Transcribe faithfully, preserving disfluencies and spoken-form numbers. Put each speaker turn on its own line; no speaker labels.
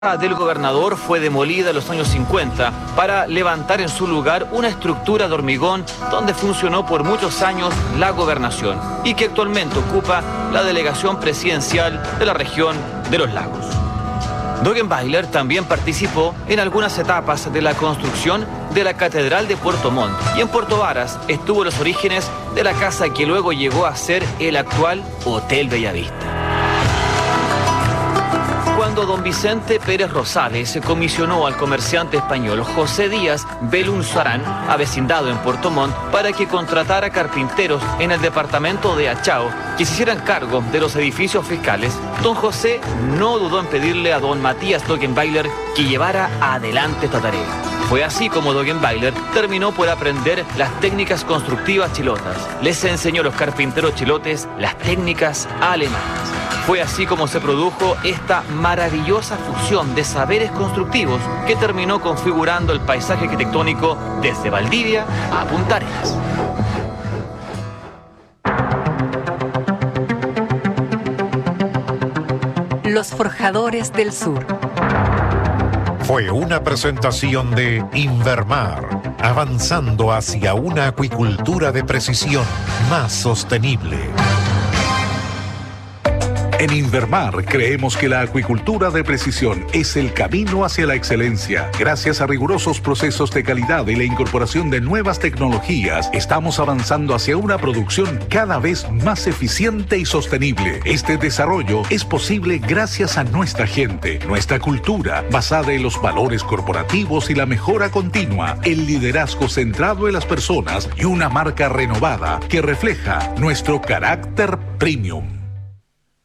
Del gobernador fue demolida en los años cincuenta para levantar en su lugar una estructura de hormigón donde funcionó por muchos años la gobernación y que actualmente ocupa la delegación presidencial de la región de los lagos. Dogenbailer también participó en algunas etapas de la construcción de la Catedral de Puerto Montt y en Puerto Varas estuvo en los orígenes de la casa que luego llegó a ser el actual Hotel Bellavista. Cuando don Vicente Pérez Rosales comisionó al comerciante español José Díaz Belunzarán, avecindado en Puerto Montt, para que contratara carpinteros en el departamento de Achao que se hicieran cargo de los edificios fiscales, don José no dudó en pedirle a don Matías Dogenbailer que llevara adelante esta tarea. Fue así como Dogenbailer terminó por aprender las técnicas constructivas chilotas. Les enseñó a los carpinteros chilotes las técnicas alemanas. Fue así como se produjo esta maravillosa fusión de saberes constructivos que terminó configurando el paisaje arquitectónico desde Valdivia a Punta Arenas.
Los Forjadores del Sur.
Fue una presentación de Invermar, avanzando hacia una acuicultura de precisión más sostenible.
En Invermar creemos que la acuicultura de precisión es el camino hacia la excelencia. Gracias a rigurosos procesos de calidad y la incorporación de nuevas tecnologías, estamos avanzando hacia una producción cada vez más eficiente y sostenible. Este desarrollo es posible gracias a nuestra gente, nuestra cultura, basada en los valores corporativos y la mejora continua, el liderazgo centrado en las personas y una marca renovada que refleja nuestro carácter premium.